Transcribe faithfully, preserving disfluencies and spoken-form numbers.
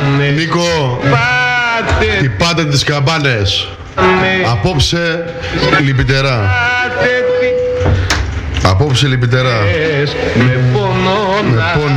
Νίκο, χτυπάτε τις καμπάνες. Απόψε λυπητερά. Απόψε λυπητερά. Με πόνο